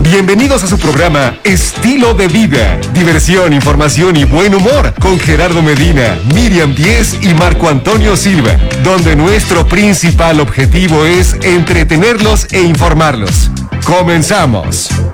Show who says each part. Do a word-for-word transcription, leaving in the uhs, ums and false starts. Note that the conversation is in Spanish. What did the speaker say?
Speaker 1: Bienvenidos a su programa Estilo de Vida. Diversión, información y buen humor con Gerardo Medina, Miriam Diez y Marco Antonio Silva, donde nuestro principal objetivo es entretenerlos e informarlos. ¡Comenzamos!